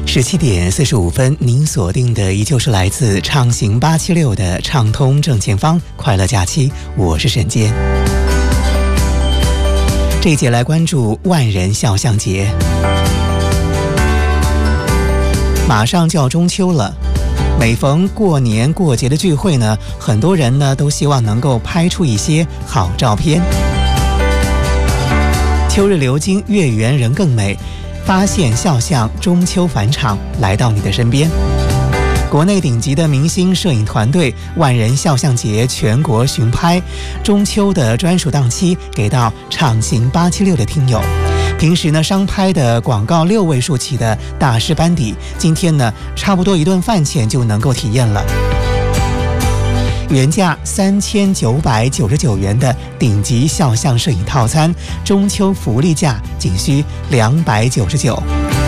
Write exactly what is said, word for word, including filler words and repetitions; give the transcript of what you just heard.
十七点四十五分，您锁定的依旧是来自畅行八七六的畅通正前方快乐假期，我是沈健。这一节来关注万人肖像节。马上就要中秋了，每逢过年过节的聚会呢，很多人呢都希望能够拍出一些好照片。秋日流金，月圆人更美，发现肖像中秋返场来到你的身边。国内顶级的明星摄影团队万人肖像节全国巡拍，中秋的专属档期给到畅行八七六的听友。平时呢商拍的广告六位数起的大师班底，今天呢差不多一顿饭钱就能够体验了。原价三千九百九十九元的顶级肖像摄影套餐，中秋福利价仅需两百九十九。